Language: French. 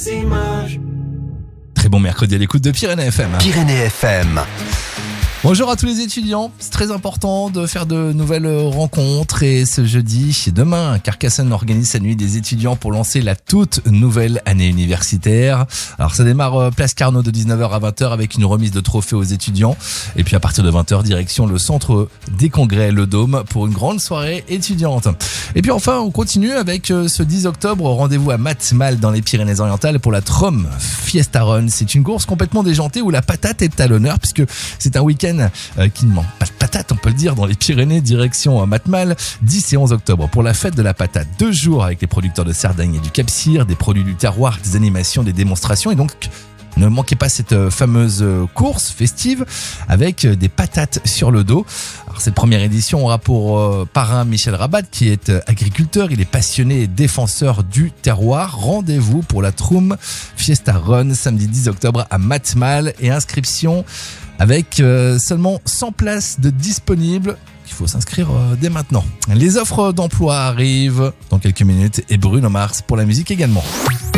Très bon mercredi à l'écoute de Pyrénées FM. Pyrénées FM. Bonjour à tous les étudiants, c'est très important de faire de nouvelles rencontres et ce jeudi et demain, Carcassonne organise sa nuit des étudiants pour lancer la toute nouvelle année universitaire. Alors ça démarre place Carnot de 19h à 20h avec une remise de trophées aux étudiants et puis à partir de 20h, direction le centre des congrès, le Dôme, pour une grande soirée étudiante. Et puis enfin, on continue avec ce 10 octobre, rendez-vous à Matmal dans les Pyrénées-Orientales pour la Trom Fiesta Run. C'est une course complètement déjantée où la patate est à l'honneur puisque c'est un week-end qui ne manque pas de patate, on peut le dire, dans les Pyrénées, direction Matmal, 10 et 11 octobre pour la fête de la patate. 2 jours avec les producteurs de Cerdagne et du Cap-Cyr, des produits du terroir, des animations, des démonstrations et donc ne manquez pas cette fameuse course festive avec des patates sur le dos. Alors cette première édition aura pour parrain Michel Rabat qui est agriculteur, il est passionné et défenseur du terroir. Rendez-vous pour la Trom Fiesta Run samedi 10 octobre à Matmal et inscription avec seulement 100 places de disponibles. Il faut s'inscrire dès maintenant. Les offres d'emploi arrivent dans quelques minutes et Bruno Mars pour la musique également.